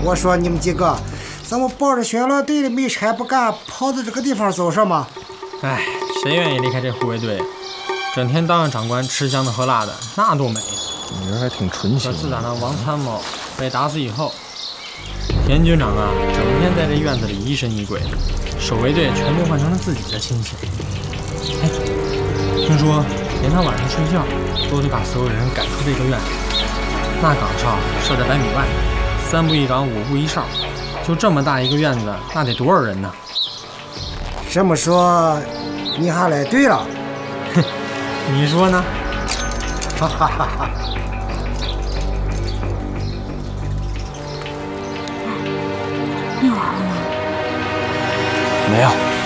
我说你们几个，怎么抱着宣传队的没差不干，跑到这个地方做什么？ 哎，谁愿意离开这护卫队？整天当着长官吃香的喝辣的，那多美呀！ 你人还挺纯情。 可自打那王参谋被打死以后，田军长啊，整天在这院子里疑神疑鬼的，守卫队全都换成了自己的亲戚。哎，听说连他晚上睡觉都得把所有人赶出这个院子。那岗哨设在100米外，3步一岗，5步一哨，就这么大一个院子，那得多少人呢？ 这么说，你还来对了？ 哼，你说呢？ 哈哈哈哈！ 念完了吗？ 没有。